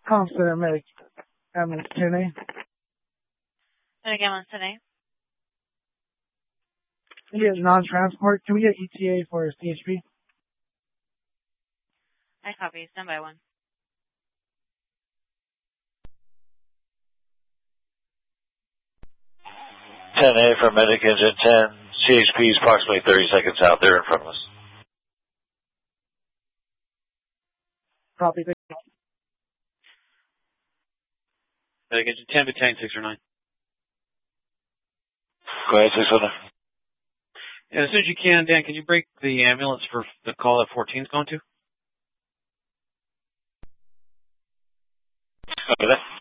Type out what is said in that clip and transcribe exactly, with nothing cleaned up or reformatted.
Com Center Medic, ambulance ten A. Medic ambulance ten A. Can we get non-transport? Can we get E T A for C H P? I copy. Stand by one. ten A for Medic Engine ten. C H P is approximately thirty seconds out there in front of us. Copy. Medic Engine ten, Battalion six oh nine. Go ahead, six oh nine. Yeah, as soon as you can, Dan, can you break the ambulance for the call that fourteen's going to? Copy that.